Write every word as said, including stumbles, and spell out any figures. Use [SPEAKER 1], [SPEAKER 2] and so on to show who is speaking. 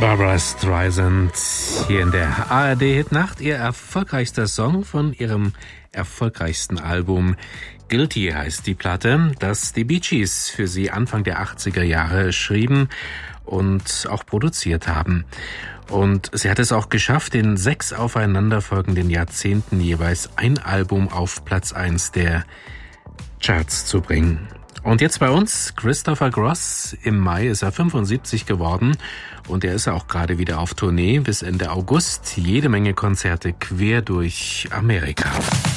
[SPEAKER 1] Barbra Streisand hier in der A R D-Hitnacht. Ihr erfolgreichster Song von ihrem erfolgreichsten Album Guilty heißt die Platte, das die Bee Gees für sie Anfang der achtziger Jahre schrieben und auch produziert haben. Und sie hat es auch geschafft, in sechs aufeinanderfolgenden Jahrzehnten jeweils ein Album auf Platz eins der Charts zu bringen. Und jetzt bei uns Christopher Cross. Im Mai ist er fünfundsiebzig geworden und er ist auch gerade wieder auf Tournee bis Ende August. Jede Menge Konzerte quer durch Amerika.